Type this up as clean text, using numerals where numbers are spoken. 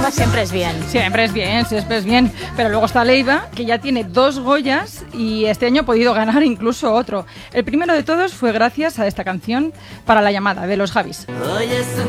programa siempre es bien. Siempre es bien. Pero luego está Leiva, que ya tiene 2 Goyas y este año ha podido ganar incluso otro. El primero de todos fue gracias a esta canción Para la llamada, de los Javis.